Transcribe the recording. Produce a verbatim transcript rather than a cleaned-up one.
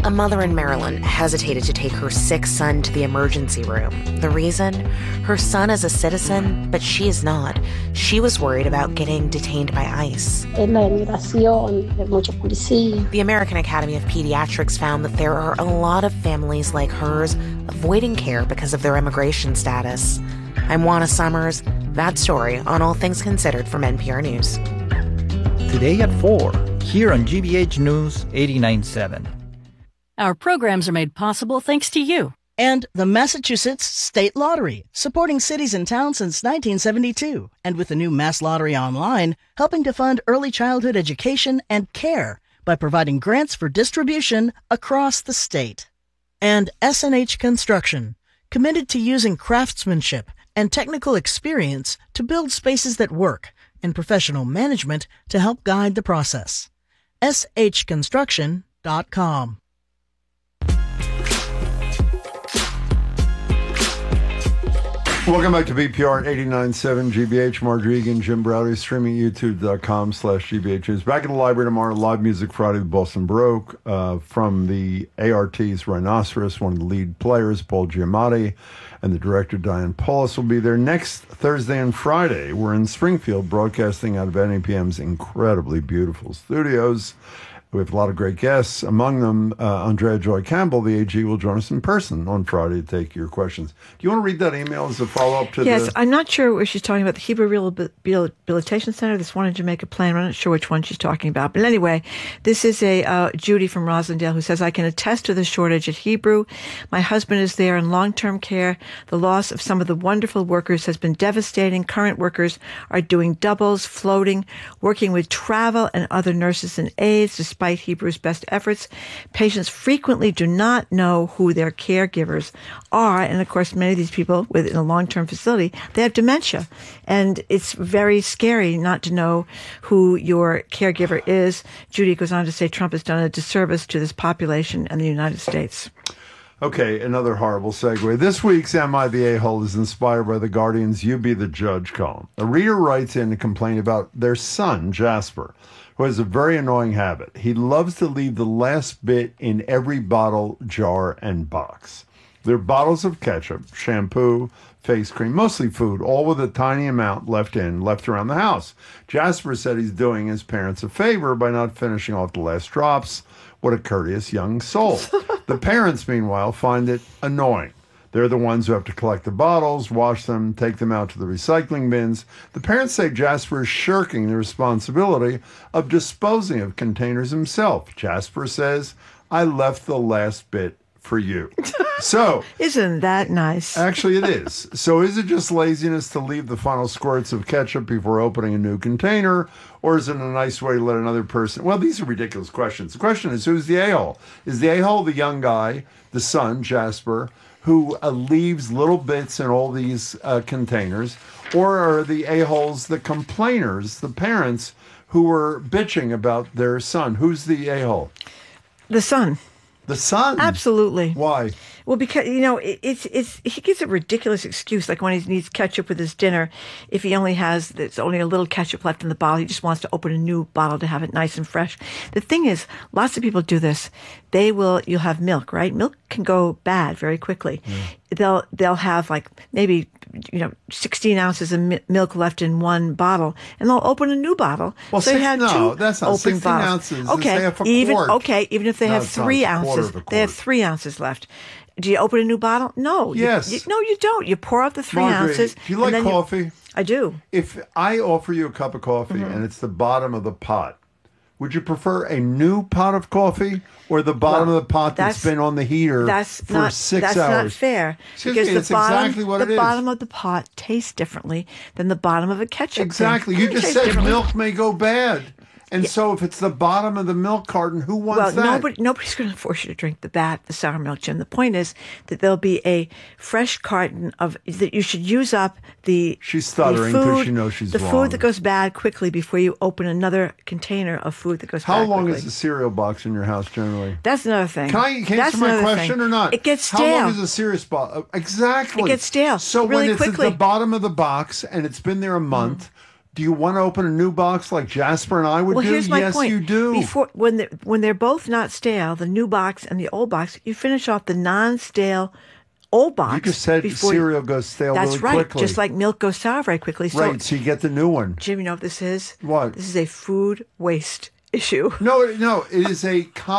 A mother in Maryland hesitated to take her sick son to the emergency room. The reason? Her son is a citizen, but she is not. She was worried about getting detained by ICE. Es la inmigración, de mucha policía. The American Academy of Pediatrics found that there are a lot of families like hers avoiding care because of their immigration status. I'm Juana Summers. That story on All Things Considered from N P R News. Today at four, here on G B H News eighty-nine point seven. Our programs are made possible thanks to you. And the Massachusetts State Lottery, supporting cities and towns since nineteen seventy-two. And with the new Mass Lottery Online, helping to fund early childhood education and care by providing grants for distribution across the state. And S and H Construction, committed to using craftsmanship and technical experience to build spaces that work, and professional management to help guide the process. S H construction dot com. Welcome back to B P R eighty-nine point seven G B H. Marge Regan, Jim Browdy, streaming youtube.com slash GBH News. Back in the library tomorrow, live music Friday, the Boston Baroque, uh, from the A R T's Rhinoceros. One of the lead players, Paul Giamatti, and the director, Diane Paulus, will be there next Thursday and Friday. We're in Springfield, broadcasting out of N A P M's incredibly beautiful studios. We have a lot of great guests. Among them, uh, Andrea Joy Campbell, the A G, will join us in person on Friday to take your questions. Do you want to read that email as a follow-up to yes, the... Yes, I'm not sure what she's talking about. The Hebrew Rehabilitation Center, this one in Jamaica Plain. I'm not sure which one she's talking about. But anyway, this is a uh, Judy from Roslindale who says, I can attest to the shortage at Hebrew. My husband is there in long-term care. The loss of some of the wonderful workers has been devastating. Current workers are doing doubles, floating, working with travel and other nurses and aides, despite Hebrew's best efforts. Patients frequently do not know who their caregivers are. And of course, many of these people within a long-term facility, they have dementia. And it's very scary not to know who your caregiver is. Judy goes on to say Trump has done a disservice to this population and the United States. Okay, another horrible segue. This week's Am I the A-Hole is inspired by the Guardian's You Be the Judge column. A reader writes in to complain about their son, Jasper, who has a very annoying habit. He loves to leave the last bit in every bottle, jar, and box. They're bottles of ketchup, shampoo, face cream, mostly food, all with a tiny amount left in, left around the house. Jasper said he's doing his parents a favor by not finishing off the last drops. What a courteous young soul. The parents, meanwhile, find it annoying. They're the ones who have to collect the bottles, wash them, take them out to the recycling bins. The parents say Jasper is shirking the responsibility of disposing of containers himself. Jasper says, I left the last bit for you. So, isn't that nice? Actually, it is. So is it just laziness to leave the final squirts of ketchup before opening a new container? Or is it a nice way to let another person... Well, these are ridiculous questions. The question is, who's the a-hole? Is the a-hole the young guy, the son, Jasper, who uh, leaves little bits in all these uh, containers? Or are the a-holes the complainers, the parents, who were bitching about their son? Who's the a-hole? The son. The son? Absolutely. Why? Well, because, you know, it, it's, it's, he gives a ridiculous excuse, like when he needs ketchup with his dinner, if he only has, there's only a little ketchup left in the bottle, he just wants to open a new bottle to have it nice and fresh. The thing is, lots of people do this. They will, you'll have milk, right? Milk can go bad very quickly. Mm. They'll, they'll have like maybe, you know, sixteen ounces of mi- milk left in one bottle, and they'll open a new bottle. Well, so six, they had no, two that's not open sixteen bottles. Ounces. Okay, half a even quart. okay, even if they no, have three ounces, they have three ounces left. Do you open a new bottle? No. Yes. You, you, no, you don't. You pour out the three Margaret, ounces. Do you like coffee? You, I do. If I offer you a cup of coffee mm-hmm. and it's the bottom of the pot, would you prefer a new pot of coffee or the bottom well, of the pot that's, that's been on the heater that's for not, six that's hours? That's not fair. Excuse because me, the it's bottom, exactly what the it is. The bottom of the pot tastes differently than the bottom of a ketchup. Exactly. Thing. You just said milk may go bad. And yeah. so if it's the bottom of the milk carton, who wants well, that? Well, nobody, nobody's going to force you to drink the bad, the sour milk, Jim. The point is that there'll be a fresh carton of, that you should use up the She's stuttering because she knows she's the wrong. food that goes bad quickly before you open another container of food that goes How bad long quickly. is the cereal box in your house generally? That's another thing. Can I answer That's my question thing. or not? It gets stale. How long is a cereal box? Exactly. It gets stale So really when it's quickly. at the bottom of the box and it's been there a month, mm. Do you want to open a new box like Jasper and I would Well, do? here's my yes, point. you do. Before, when they're, when they're both not stale, the new box and the old box, you finish off the non-stale old box. You just said before cereal you, goes stale That's really right. quickly. Just like milk goes sour very quickly. So, right, so you get the new one. Jim, you know what this is? What? This is a food waste issue. No, no, it is a